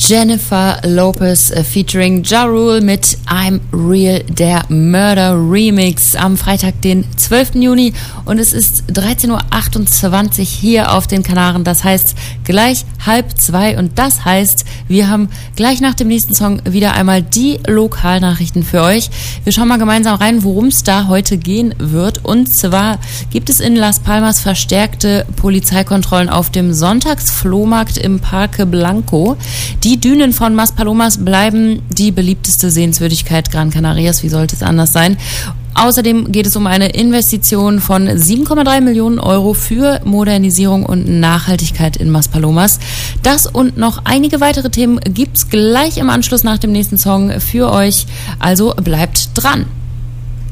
Jennifer Lopez featuring Ja Rule mit I'm Real, der Murder Remix am Freitag, den 12. Juni und es ist 13.28 Uhr hier auf den Kanaren, das heißt gleich 1:30 und das heißt, wir haben gleich nach dem nächsten Song wieder einmal die Lokalnachrichten für euch. Wir schauen mal gemeinsam rein, worum es da heute gehen wird und zwar gibt es in Las Palmas verstärkte Polizeikontrollen auf dem Sonntagsflohmarkt im Parque Blanco. Die Dünen von Maspalomas bleiben die beliebteste Sehenswürdigkeit Gran Canarias, wie sollte es anders sein? Außerdem geht es um eine Investition von 7,3 Millionen Euro für Modernisierung und Nachhaltigkeit in Maspalomas. Das und noch einige weitere Themen gibt's gleich im Anschluss nach dem nächsten Song für euch, also bleibt dran.